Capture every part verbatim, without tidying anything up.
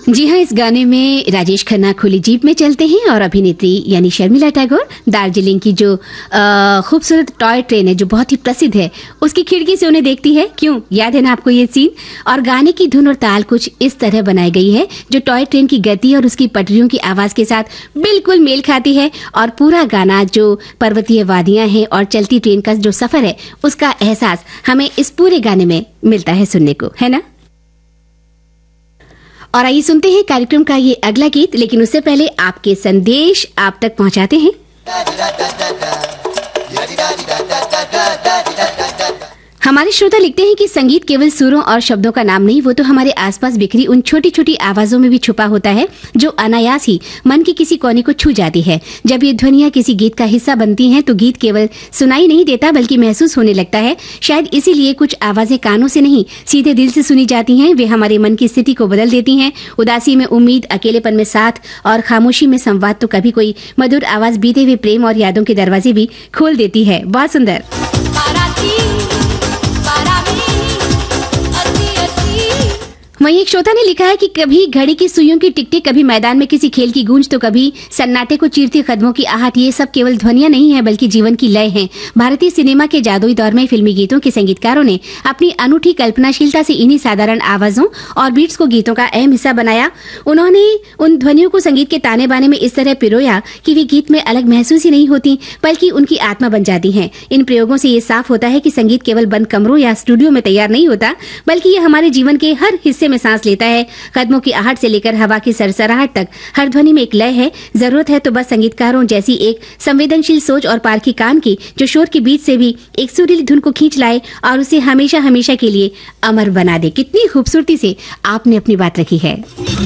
जी हाँ, इस गाने में राजेश खन्ना खुली जीप में चलते हैं और अभिनेत्री यानी शर्मिला टैगोर दार्जिलिंग की जो खूबसूरत टॉय ट्रेन है जो बहुत ही प्रसिद्ध है उसकी खिड़की से उन्हें देखती है। क्यों, याद है ना आपको ये सीन? और गाने की धुन और ताल कुछ इस तरह बनाई गई है जो टॉय ट्रेन की गति और उसकी पटरियों की आवाज के साथ बिल्कुल मेल खाती है। और पूरा गाना जो पर्वतीय वादियां हैं और चलती ट्रेन का जो सफर है उसका एहसास हमें इस पूरे गाने में मिलता है सुनने को, है ना? और आइए सुनते हैं कार्यक्रम का ये अगला गीत, लेकिन उससे पहले आपके संदेश आप तक पहुंचाते हैं। हमारे श्रोता लिखते हैं कि संगीत केवल सुरों और शब्दों का नाम नहीं, वो तो हमारे आसपास बिखरी उन छोटी छोटी आवाजों में भी छुपा होता है जो अनायास ही मन के किसी कोने को छू जाती है। जब ये ध्वनियां किसी गीत का हिस्सा बनती हैं तो गीत केवल सुनाई नहीं देता बल्कि महसूस होने लगता है। शायद इसीलिए कुछ आवाजें कानों से नहीं सीधे दिल से सुनी जाती हैं। वे हमारे मन की स्थिति को बदल देती हैं। उदासी में उम्मीद, अकेलेपन में साथ और खामोशी में संवाद, तो कभी कोई मधुर आवाज बीते हुए प्रेम और यादों के दरवाजे भी खोल देती है। बहुत सुंदर। वहीं एक श्रोता ने लिखा है कि कभी घड़ी की सुइयों की टिक टिक, कभी मैदान में किसी खेल की गूंज, तो कभी सन्नाटे को चीरती कदमों की आहट। ये सब केवल ध्वनियां नहीं है बल्कि जीवन की लय हैं। भारतीय सिनेमा के जादुई दौर में फिल्मी गीतों के संगीतकारों ने अपनी अनूठी कल्पनाशीलता से इन्हीं साधारण आवाजों और बीट्स को गीतों का अहम हिस्सा बनाया। उन्होंने उन ध्वनियों को संगीत के ताने बाने में इस तरह पिरोया कि वे गीत में अलग महसूस ही नहीं होती बल्कि उनकी आत्मा बन जाती हैं। इन प्रयोगों से ये साफ होता है कि संगीत केवल बंद कमरों या स्टूडियो में तैयार नहीं होता बल्कि ये हमारे जीवन के हर हिस्से में सांस लेता है। कदमों की आहट से लेकर हवा की सरसराहट तक हर ध्वनि में एक लय है। जरूरत है तो बस संगीतकारों जैसी एक संवेदनशील सोच और पारखी कान की, जो शोर के बीच से भी एक सुरीली धुन को खींच लाए और उसे हमेशा हमेशा के लिए अमर बना दे। कितनी खूबसूरती से आपने अपनी बात रखी है।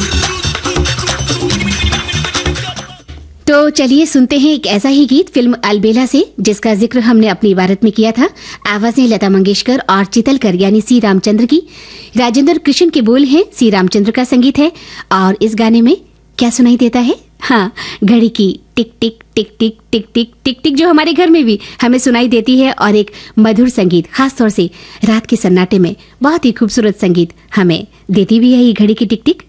तो चलिए सुनते हैं एक ऐसा ही गीत फिल्म अलबेला से, जिसका जिक्र हमने अपनी इबारत में किया था। आवाजें लता मंगेशकर और चितलकर यानी सी रामचंद्र की। राजेंद्र कृष्ण के बोल हैं, सी रामचंद्र का संगीत है। और इस गाने में क्या सुनाई देता है? हाँ, घड़ी की टिक टिक टिक टिक टिक टिक टिक टिक जो हमारे घर में भी हमें सुनाई देती है। और एक मधुर संगीत, खास तौर से रात के सन्नाटे में बहुत ही खूबसूरत संगीत हमें देती भी है ये घड़ी की टिक टिक।